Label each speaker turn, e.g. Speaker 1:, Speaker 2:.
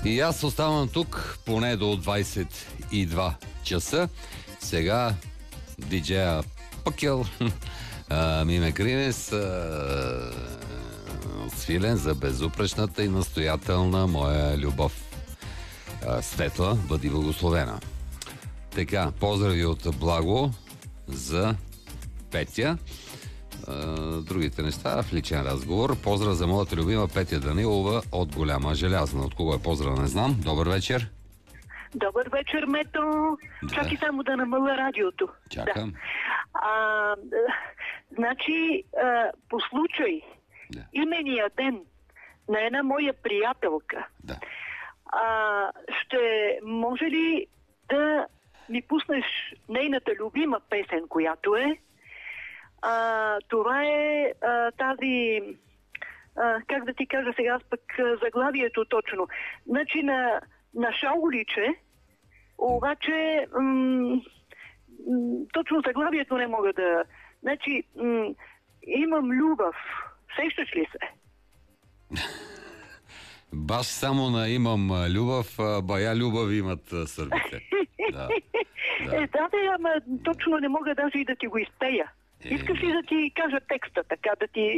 Speaker 1: И аз оставам тук поне до 22 часа. Сега диджея Пъкел Миме Кринес свилен за безупречната и настоятелна моя любов. Светла, бъди благословена. Така, поздрави от Благо за Петя. Другите неща в личен разговор. Поздрав за моята любима Петя Данилова от Голяма Желязна. От кого е поздрав, не знам. Добър вечер.
Speaker 2: Добър вечер, Мето. Да. Чакай само да намаля радиото.
Speaker 1: Чакам.
Speaker 2: Да. Значи, по случай, имения ден на една моя приятелка, ще може ли да ми пуснеш нейната любима песен, която е? Това е тази... как да ти кажа сега, аз пък заглавието точно. Значи на Шауличе, обаче точно заглавието не мога да... Значи, имам любов. Сещаш ли се?
Speaker 1: Баш само на имам любов, бая любов имат сърбите. Да.
Speaker 2: Ама точно не мога даже и да ти го изпея. Искаш ли да ти кажа текста, така да ти